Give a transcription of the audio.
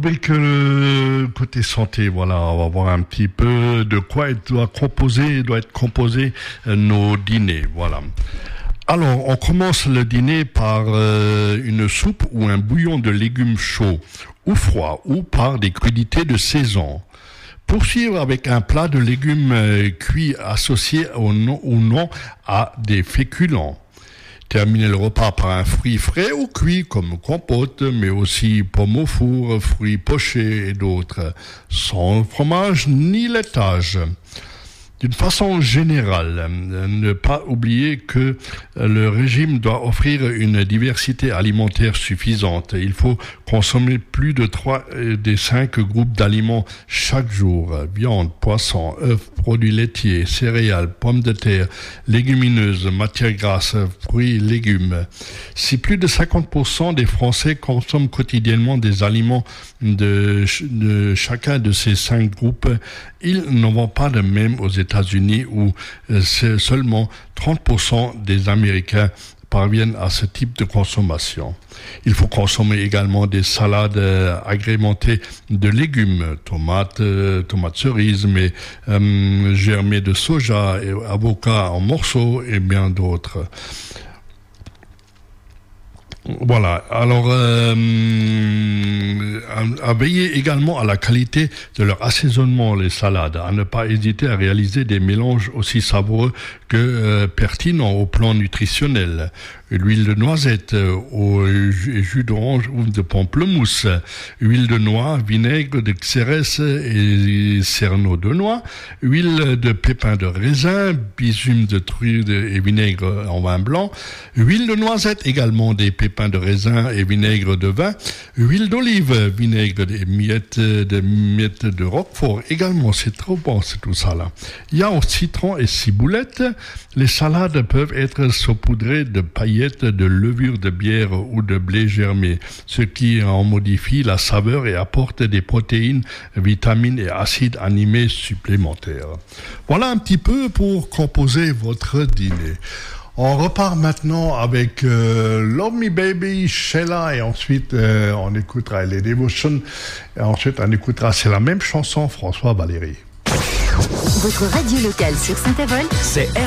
rubrique côté santé. Voilà, on va voir un petit peu de quoi doit être composé nos dîners. Voilà. Alors, on commence le dîner par une soupe ou un bouillon de légumes chauds ou froids ou par des crudités de saison. Poursuivre avec un plat de légumes cuits associés ou non à des féculents. Terminer le repas par un fruit frais ou cuit comme compote, mais aussi pommes au four, fruits pochés et d'autres, sans fromage ni laitage. D'une façon générale, ne pas oublier que le régime doit offrir une diversité alimentaire suffisante. Il faut consommer plus de 3 des 5 groupes d'aliments chaque jour. Viande, poisson, œufs, produits laitiers, céréales, pommes de terre, légumineuses, matières grasses, fruits, légumes. Si plus de 50% des Français consomment quotidiennement des aliments de chacun de ces 5 groupes, ils n'en vont pas de même aux États-Unis où seulement 30% des Américains parviennent à ce type de consommation. Il faut consommer également des salades agrémentées de légumes, tomates cerises, mais germées de soja, et avocats en morceaux et bien d'autres. Voilà. Alors, à veiller également à la qualité de leur assaisonnement, les salades, à ne pas hésiter à réaliser des mélanges aussi savoureux que pertinents au plan nutritionnel. L'huile de noisette au jus d'orange ou de pamplemousse, huile de noix, vinaigre de xérès et cerneau de noix, huile de pépins de raisin, bitume de truite et vinaigre en vin blanc, huile de noisette également, des pépins de raisin et vinaigre de vin, huile d'olive, vinaigre et miettes de roquefort également, c'est trop bon, c'est tout ça là. Il y a aussi citron et ciboulette. Les salades peuvent être saupoudrées de paillettes, de levure de bière ou de blé germé, ce qui en modifie la saveur et apporte des protéines, vitamines et acides aminés supplémentaires. Voilà un petit peu pour composer votre dîner. On repart maintenant avec Love Me Baby, Sheila, et ensuite on écoutera les Devotion, et ensuite on écoutera, c'est la même chanson, François Valéry. Votre radio locale sur Saint-Avold, c'est